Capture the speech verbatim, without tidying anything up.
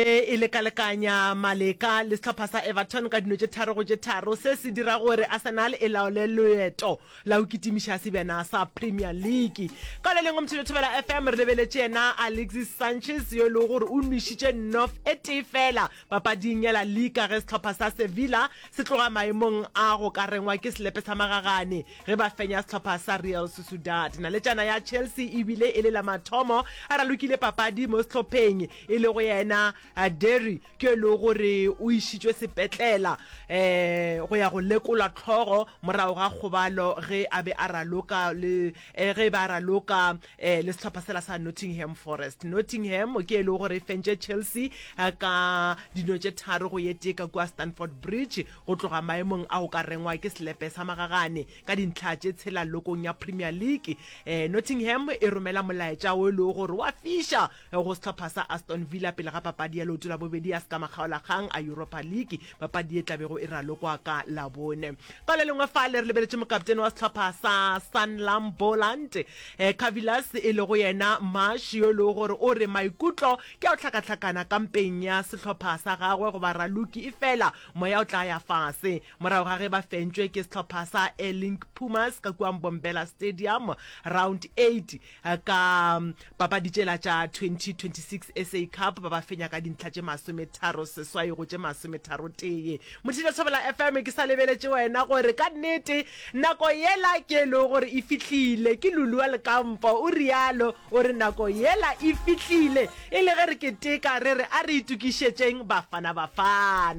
e le kalekanya Maleka le setlhopha sa Everton ka dino tse tharo go tse tharo se se dira gore Arsenal e laole loeto la o kitimisha sebena sa Premier League ka le lengwe mthelo thobela F M re lebeletse ena Alexis Sanchez yo le gore o nwishitse North etifela papading ya la Liga re setlhopha sa Sevilla se tloga maemong a go ka rengwa ke selepe sa magagane re ba fenya setlhopha sa Real Sociedad na le tsana ya Chelsea ibile e le la mathomo a ra lokile papadi mo setlhopheng e le go yena a Derry ke lo gore o ishitswe sepetlela eh go ya go lekola tlhogo morao ga khobalo ge a be a raloka le ge ba raloka eh le setlhopha sela sa Nottingham Forest Nottingham ke lo gore fentse Chelsea ka dino tse tharo go yeteka kwa Stamford Bridge go tloga maemong a o ka rengwa ke selepe sa magagane ka dintlha tse tshela lokong ya Premier League eh Nottingham e romela molaetsa o le gore wa fisha go setlhopha sa Aston Villa pele ga papadi ya lotula bobedi a ska magaola gang a Europa League papadi e tlabego e ralokwa ka la bone ka le lengwe fa le re lebeletse mo kaptene wa setlhopha sa Sunderland Boland eh Cavillas e le go yena Marsh yo le gore o re maikutlo ke a tlhakatlhakana kampeng ya setlhopha sa gagwe go ba raluki e fela moya o tla ya fase morao ga ge ba fentšwe ke setlhopha sa Erling Pumas ka kwa Mbombela Stadium round eight ka papadi tsela tša twenty twenty-six S A Cup ba ba fenya ka dintlha tše masome tharo seswai go tše masome tharo tee mothile thobela F M ke sa lebeletse wena gore ka nnete nako yela ke le gore e fihlile ke lulua le kampo o rialo o re nako yela e fihlile e le ge re ke teka re re a re itukišetšeng bafana bafana